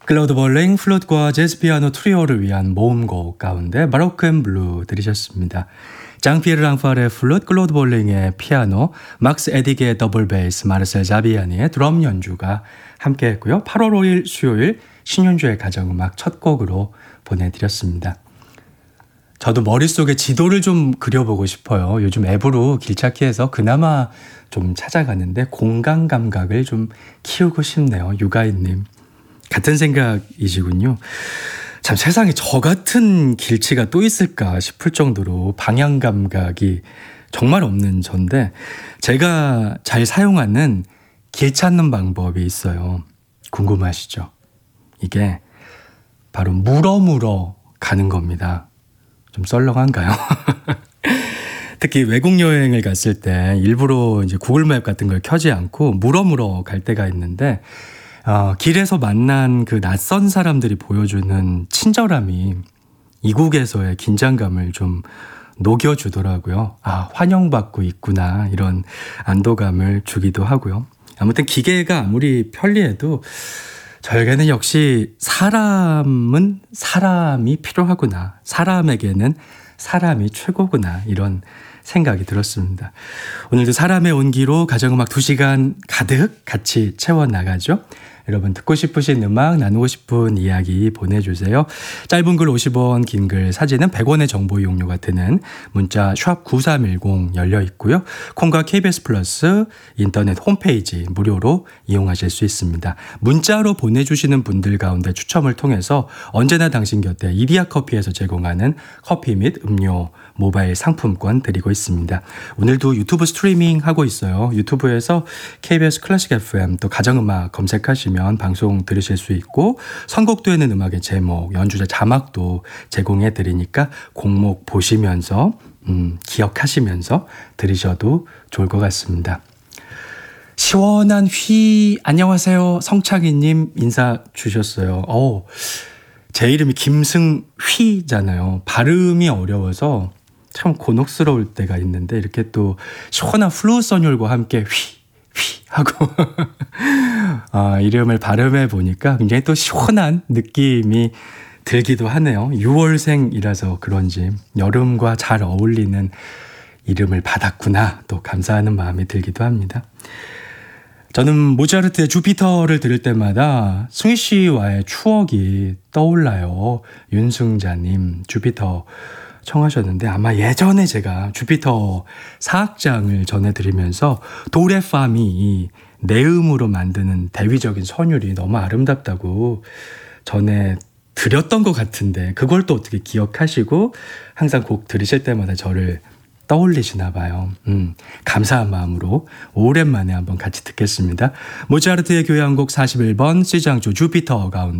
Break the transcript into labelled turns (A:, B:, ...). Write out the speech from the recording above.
A: 클라우드 볼링, 플룻과 재즈 피아노 트리오를 위한 모음곡 가운데 바로크 앤 블루 들으셨습니다. 장피에르 랑파르의 플룻, 클라우드 볼링의 피아노, 막스 에딕의 더블 베이스, 마르셀 자비아니의 드럼 연주가 함께했고요. 8월 5일 수요일 신윤주의 가정음악 첫 곡으로 보내드렸습니다. 저도 머릿속에 지도를 좀 그려보고 싶어요. 요즘 앱으로 길찾기해서 그나마 좀 찾아가는데 공간 감각을 좀 키우고 싶네요. 유가인님. 같은 생각이시군요. 참 세상에 저 같은 길치가 또 있을까 싶을 정도로 방향 감각이 정말 없는 전데 제가 잘 사용하는 길 찾는 방법이 있어요. 궁금하시죠? 이게 바로 물어 가는 겁니다. 좀 썰렁한가요? 특히 외국 여행을 갔을 때 일부러 이제 구글맵 같은 걸 켜지 않고 물어 갈 때가 있는데 길에서 만난 그 낯선 사람들이 보여주는 친절함이 이국에서의 긴장감을 좀 녹여주더라고요. 아, 환영받고 있구나 이런 안도감을 주기도 하고요. 아무튼 기계가 아무리 편리해도 저에게는 역시 사람은 사람이 필요하구나. 사람에게는 사람이 최고구나. 이런 생각이 들었습니다. 오늘도 사람의 온기로 가정음악 2시간 가득 같이 채워나가죠. 여러분 듣고 싶으신 음악, 나누고 싶은 이야기 보내주세요. 짧은 글 50원, 긴 글, 사진은 100원의 정보 이용료가 드는 문자 샵 9310 열려 있고요. 콩과 KBS 플러스 인터넷 홈페이지 무료로 이용하실 수 있습니다. 문자로 보내주시는 분들 가운데 추첨을 통해서 언제나 당신 곁에 이디야 커피에서 제공하는 커피 및 음료 모바일 상품권 드리고 있습니다. 오늘도 유튜브 스트리밍 하고 있어요. 유튜브에서 KBS 클래식 FM 또 가정음악 검색하시면 방송 들으실 수 있고 선곡되는 음악의 제목, 연주자 자막도 제공해 드리니까 곡목 보시면서 기억하시면서 들으셔도 좋을 것 같습니다. 시원한 안녕하세요. 성창희님 인사 주셨어요. 제 이름이 김승휘잖아요. 발음이 어려워서 참 곤혹스러울 때가 있는데 이렇게 또 시원한 플루트 선율과 함께 하고 이름을 발음해 보니까 굉장히 또 시원한 느낌이 들기도 하네요. 6월생이라서 그런지 여름과 잘 어울리는 이름을 받았구나 또 감사하는 마음이 들기도 합니다. 저는 모차르트의 주피터를 들을 때마다 승희 씨와의 추억이 떠올라요. 윤승자님 주피터 청하셨는데 아마 예전에 제가 주피터 4악장을 전해드리면서 도레파미 내음으로 만드는 대위적인 선율이 너무 아름답다고 전해드렸던 것 같은데 그걸 또 어떻게 기억하시고 항상 곡 들으실 때마다 저를 떠올리시나 봐요. 감사한 마음으로 오랜만에 한번 같이 듣겠습니다. 모차르트의 교향곡 41번 C장조 주피터 가운데